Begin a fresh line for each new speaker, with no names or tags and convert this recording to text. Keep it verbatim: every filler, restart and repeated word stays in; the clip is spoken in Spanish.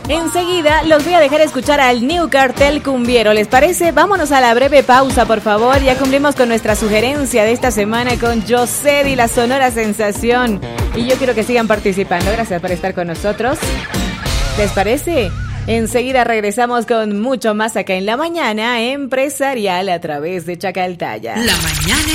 Enseguida los voy a dejar escuchar al New Cartel Cumbiero. ¿Les parece? Vámonos a la breve pausa, por favor. Ya cumplimos con nuestra sugerencia de esta semana con Yosed y la Sonora Sensación. Y yo quiero que sigan participando. Gracias por estar con nosotros. ¿Les parece? Enseguida regresamos con mucho más acá en La Mañana Empresarial a través de Chacaltaya.
La Mañana